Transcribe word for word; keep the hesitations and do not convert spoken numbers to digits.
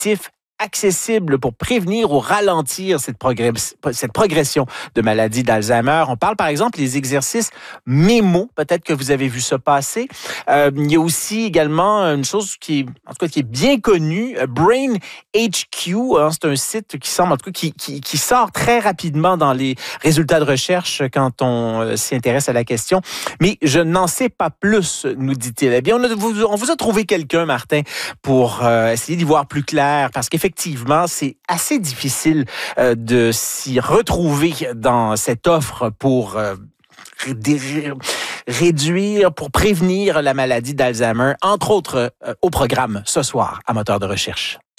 intuitifs, accessible pour prévenir ou ralentir cette, progress- cette progression de maladie d'Alzheimer. On parle par exemple des exercices mémo, peut-être que vous avez vu ça passer. Euh, il y a aussi également une chose qui est, en tout cas, qui est bien connue, Brain H Q. Hein, c'est un site qui semble, en tout cas, qui, qui, qui sort très rapidement dans les résultats de recherche quand on euh, s'y intéresse à la question. Mais je n'en sais pas plus, nous dit-il. Eh bien, on, a, vous, on vous a trouvé quelqu'un, Martin, pour euh, essayer d'y voir plus clair, parce qu'effectivement, Effectivement, c'est assez difficile euh, de s'y retrouver dans cette offre pour euh, ré- réduire, pour prévenir la maladie d'Alzheimer, entre autres euh, au programme ce soir à Moteur de recherche.